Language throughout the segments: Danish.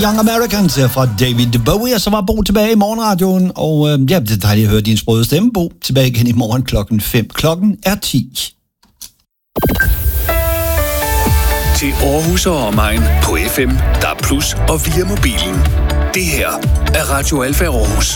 Young Americans fra David Bowie, og så var Bo tilbage i morgenradioen, og det er dejligt at høre din sprøde stemme, Bo. Tilbage igen i morgen 5:00. Klokken er 10. Til Aarhus og omegn på FM, DAB+ og via mobilen. Det her er Radio Alfa Aarhus.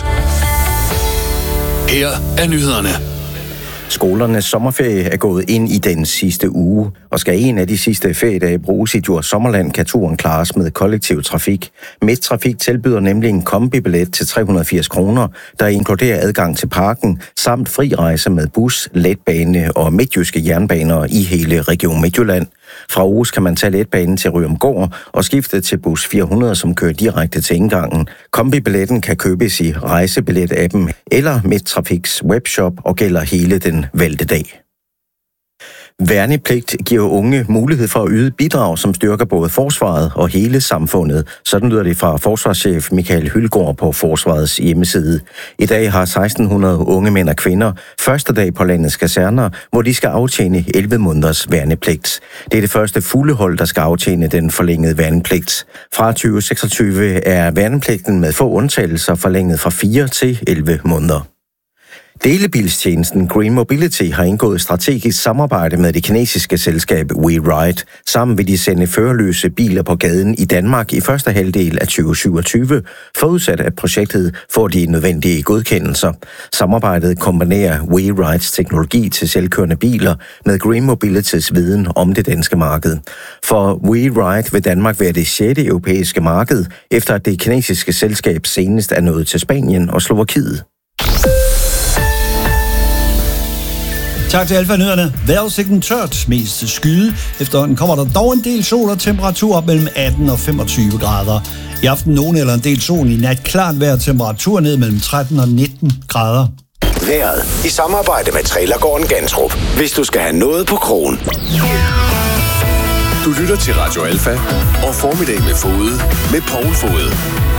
Her er nyhederne. Skolernes sommerferie er gået ind i den sidste uge, og skal en af de sidste feriedage bruges i Djurs Sommerland, kan turen klares med kollektiv trafik. Midttrafik tilbyder nemlig en kombibillet til 380 kroner, der inkluderer adgang til parken, samt fri rejse med bus, letbane og midtjyske jernbaner i hele Region Midtjylland. Fra Aarhus kan man tage letbanen til Ryomgård og skifte til bus 400, som kører direkte til indgangen. Kombibilletten kan købes i rejsebillet-appen eller Midttrafiks webshop og gælder hele den valgte dag. Værnepligt giver unge mulighed for at yde bidrag, som styrker både forsvaret og hele samfundet. Sådan lyder det fra forsvarschef Michael Hylgaard på Forsvarets hjemmeside. I dag har 1600 unge mænd og kvinder første dag på landets kaserner, hvor de skal aftjene 11 måneders værnepligt. Det er det første fulde hold, der skal aftjene den forlængede værnepligt. Fra 2026 er værnepligten med få undtagelser forlænget fra 4 til 11 måneder. Delebilstjenesten Green Mobility har indgået strategisk samarbejde med det kinesiske selskab WeRide. Sammen vil de sende førerløse biler på gaden i Danmark i første halvdel af 2027, forudsat at projektet får de nødvendige godkendelser. Samarbejdet kombinerer WeRides teknologi til selvkørende biler med Green Mobilitys viden om det danske marked. For WeRide vil Danmark være det 6. europæiske marked, efter at det kinesiske selskab senest er nået til Spanien og Slovakiet. Tak til Alfa-nyhederne. Vejrudsigten tørt, mest skyde. Efterhånden kommer der dog en del sol og temperatur op mellem 18 og 25 grader. I aften nogen eller en del sol, i nat klart vejr, temperatur ned mellem 13 og 19 grader. Vejret i samarbejde med Trailergården Gantrup. Hvis du skal have noget på krogen. Du lytter til Radio Alfa og Formiddag med Fode med Poul Fode.